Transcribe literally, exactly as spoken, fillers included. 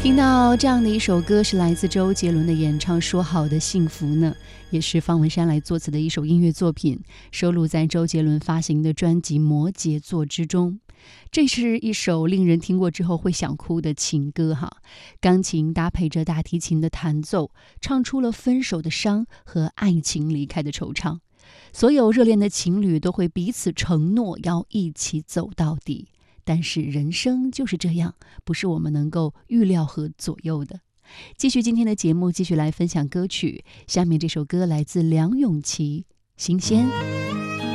听到这样的一首歌，是来自周杰伦的演唱《说好的幸福》呢，也是方文山来作词的一首音乐作品，收录在周杰伦发行的专辑《摩羯座》之中。这是一首令人听过之后会想哭的情歌哈，钢琴搭配着大提琴的弹奏，唱出了分手的伤和爱情离开的惆怅。所有热恋的情侣都会彼此承诺要一起走到底，但是人生就是这样，不是我们能够预料和左右的。继续今天的节目，继续来分享歌曲。下面这首歌来自梁咏琪，新鲜。